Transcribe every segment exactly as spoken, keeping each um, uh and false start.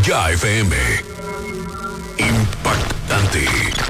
Ya F M. Impactante.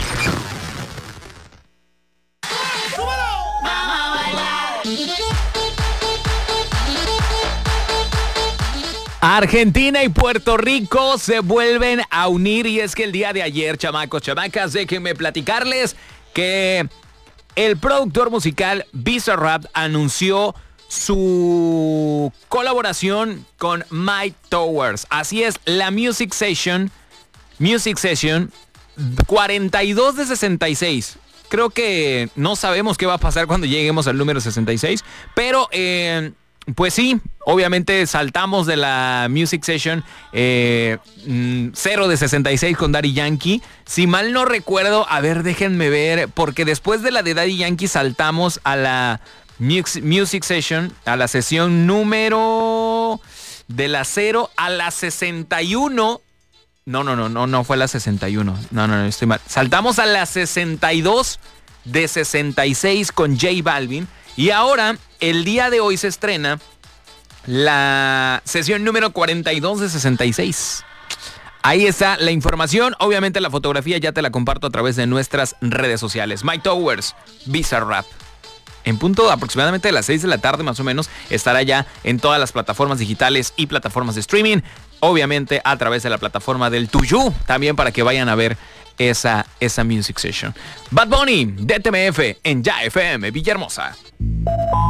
Argentina y Puerto Rico se vuelven a unir y es que el día de ayer, chamacos, chamacas, déjenme platicarles que el productor musical Bizarrap anunció su colaboración con Myke Towers. Así es, la Music Session, Music Session cuarenta y dos de sesenta y seis. Creo que no sabemos qué va a pasar cuando lleguemos al número sesenta y seis, pero eh, pues sí, obviamente saltamos de la Music Session eh, cero de sesenta y seis con Daddy Yankee. Si mal no recuerdo, a ver, déjenme ver, porque después de la de Daddy Yankee saltamos a la Music Session, a la sesión número de la cero a la sesenta y uno. No, no, no, no, no fue la sesenta y uno. No, no, no, estoy mal. Saltamos a la sesenta y dos de sesenta y seis con J Balvin. Y ahora, el día de hoy se estrena la sesión número cuarenta y dos de sesenta y seis. Ahí está la información. Obviamente la fotografía ya te la comparto a través de nuestras redes sociales. Myke Towers, Bizarrap. En punto aproximadamente de las seis de la tarde más o menos estará ya en todas las plataformas digitales y plataformas de streaming. Obviamente a través de la plataforma del Tuyu, también para que vayan a ver esa, esa Music Session. Bad Bunny, D T M F en Ya F M Villahermosa.